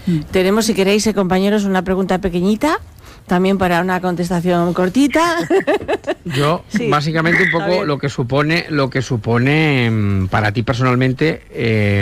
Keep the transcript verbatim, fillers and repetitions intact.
Mm. Tenemos, si queréis, eh, compañeros, una pregunta pequeñita, también para una contestación cortita. Yo, Sí, básicamente, un poco Javier. lo que supone, lo que supone mm, para ti personalmente, eh,